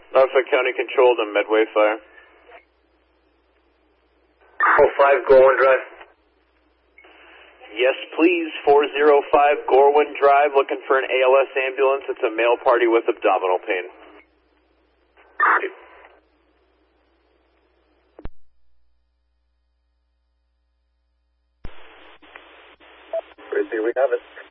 Norfolk County Control to Medway Fire. 05 Gorwin Drive. Yes, please. 405 Gorwin Drive, looking for an ALS ambulance. It's a male party with abdominal pain. We have it.